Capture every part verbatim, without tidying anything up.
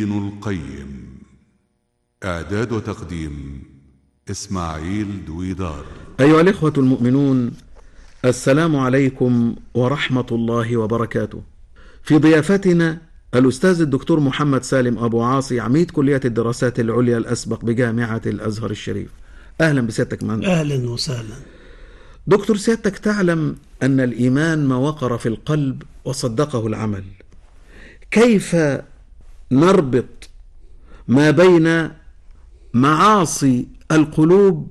ابن القيم. إعداد وتقديم إسماعيل دويدار. أيها الإخوة المؤمنون، السلام عليكم ورحمة الله وبركاته. في ضيافتنا الأستاذ الدكتور محمد سالم أبو عاصي، عميد كلية الدراسات العليا الأسبق بجامعة الأزهر الشريف. أهلا بسيادتك معنا. أهلا وسهلا. دكتور، سيادتك تعلم أن الإيمان ما وقر في القلب وصدقه العمل. كيف نربط ما بين معاصي القلوب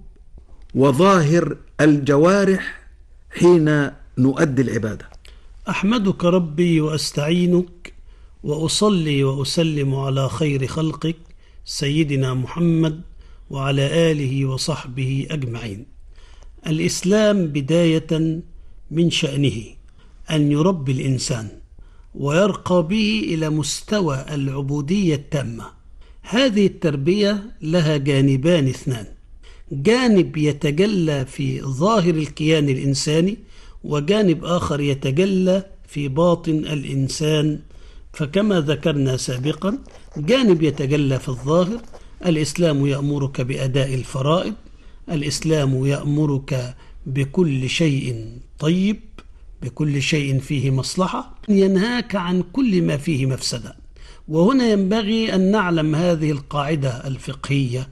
وظاهر الجوارح حين نؤدي العبادة؟ أحمدك ربي وأستعينك وأصلي وأسلم على خير خلقك سيدنا محمد وعلى آله وصحبه أجمعين. الإسلام بداية من شأنه أن يربي الإنسان ويرقى به إلى مستوى العبودية التامة. هذه التربية لها جانبان اثنان: جانب يتجلى في ظاهر الكيان الإنساني، وجانب آخر يتجلى في باطن الإنسان. فكما ذكرنا سابقا، جانب يتجلى في الظاهر: الإسلام يأمرك بأداء الفرائض، الإسلام يأمرك بكل شيء طيب، بكل شيء فيه مصلحة، ينهاك عن كل ما فيه مفسدة. وهنا ينبغي أن نعلم هذه القاعدة الفقهية: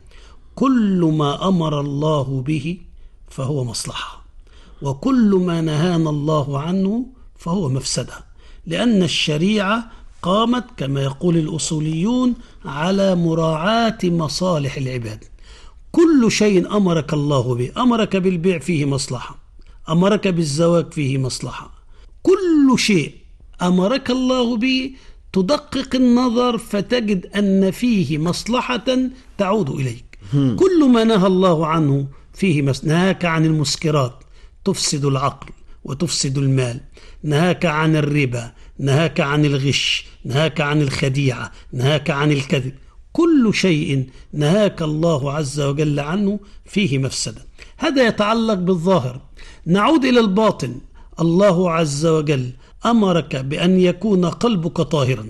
كل ما أمر الله به فهو مصلحة، وكل ما نهانا الله عنه فهو مفسدة، لأن الشريعة قامت كما يقول الأصوليون على مراعاة مصالح العباد. كل شيء أمرك الله به، أمرك بالبيع فيه مصلحة، أمرك بالزواج فيه مصلحة، كل شيء أمرك الله به تدقق النظر فتجد أن فيه مصلحة تعود إليك. كل ما نهى الله عنه فيه مصلحة. نهاك عن المسكرات تفسد العقل وتفسد المال، نهاك عن الربا، نهاك عن الغش، نهاك عن الخديعة، نهاك عن الكذب. كل شيء نهاك الله عز وجل عنه فيه مفسدة. هذا يتعلق بالظاهر. نعود إلى الباطن. الله عز وجل أمرك بأن يكون قلبك طاهرا،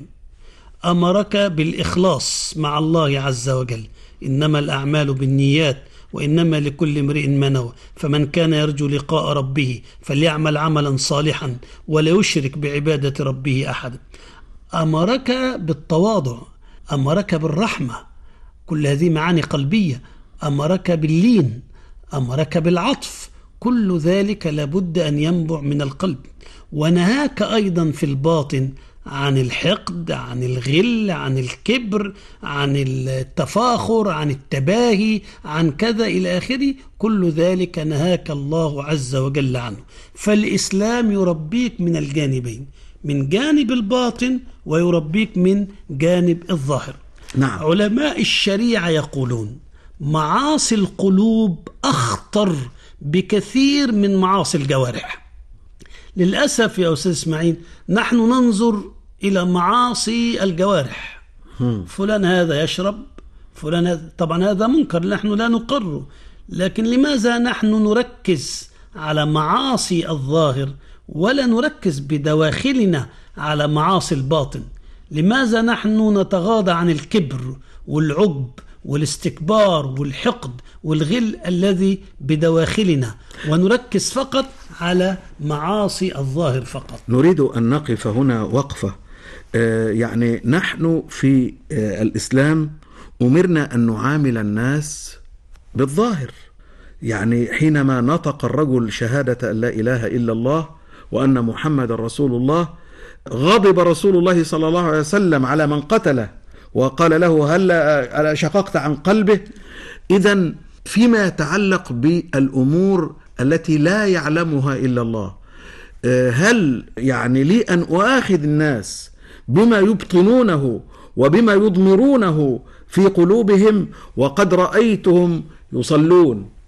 أمرك بالإخلاص مع الله عز وجل: إنما الأعمال بالنيات وإنما لكل امرئ ما نوى، فمن كان يرجو لقاء ربه فليعمل عملا صالحا ولا يشرك بعبادة ربه أحدا. أمرك بالتواضع، أمرك بالرحمة، كل هذه معاني قلبية. أمرك باللين، أمرك بالعطف، كل ذلك لابد أن ينبع من القلب. ونهاك أيضا في الباطن عن الحقد، عن الغل، عن الكبر، عن التفاخر، عن التباهي، عن كذا إلى آخره. كل ذلك نهاك الله عز وجل عنه. فالإسلام يربيك من الجانبين، من جانب الباطن ويربيك من جانب الظاهر. نعم. علماء الشريعة يقولون معاصي القلوب أخطر بكثير من معاصي الجوارح. للأسف يا أستاذ إسماعيل، نحن ننظر إلى معاصي الجوارح. فلان هذا يشرب، فلان هذا، طبعا هذا منكر نحن لا نقره، لكن لماذا نحن نركز على معاصي الظاهر ولا نركز بدواخلنا على معاصي الباطن؟ لماذا نحن نتغاضى عن الكبر والعجب والاستكبار والحقد والغل الذي بدواخلنا ونركز فقط على معاصي الظاهر فقط؟ نريد أن نقف هنا وقفة. آه يعني نحن في آه الإسلام أمرنا أن نعامل الناس بالظاهر. يعني حينما نطق الرجل شهادة أن لا إله إلا الله وأن محمد رسول الله، غضب رسول الله صلى الله عليه وسلم على من قتله وقال له: هل شققت عن قلبه؟ إذن فيما يتعلق بالأمور التي لا يعلمها إلا الله، هل يعني لي أن أؤاخذ الناس بما يبطنونه وبما يضمرونه في قلوبهم وقد رأيتهم يصلون